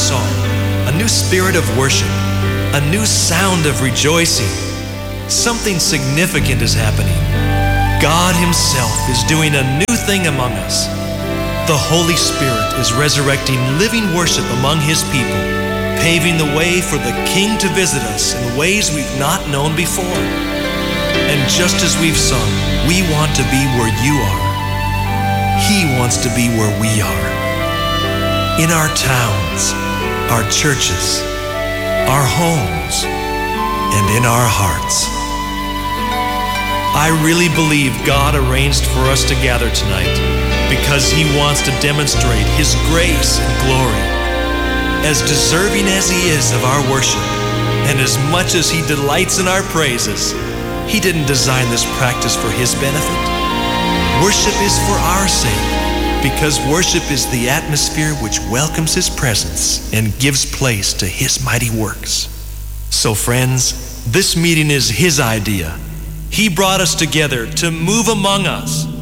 song, a new spirit of worship, a new sound of rejoicing. Something significant is happening. God Himself is doing a new thing among us. The Holy Spirit is resurrecting living worship among His people, paving the way for the King to visit us in ways we've not known before. And just as we've sung, we want to be where you are. He wants to be where we are. In our towns, our churches, our homes, and in our hearts. I really believe God arranged for us to gather tonight because He wants to demonstrate His grace and glory. As deserving as He is of our worship, and as much as He delights in our praises, He didn't design this practice for His benefit. Worship is for our sake, because worship is the atmosphere which welcomes His presence and gives place to His mighty works. So friends, this meeting is His idea. He brought us together to move among us,